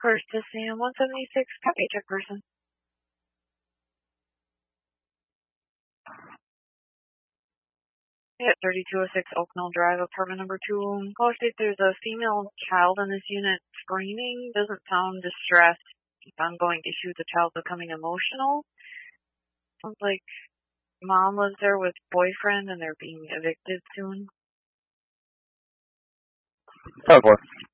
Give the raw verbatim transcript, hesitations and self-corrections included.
First to Sam, one seventy-six, copy, check person. Yeah, thirty-two oh six Oak Mill Drive, apartment number two. Call state there's a female child in this unit screaming. Doesn't sound distressed. Ongoing issue, the child becoming emotional. Sounds like mom lives there with boyfriend and they're being evicted soon. Oh, boy.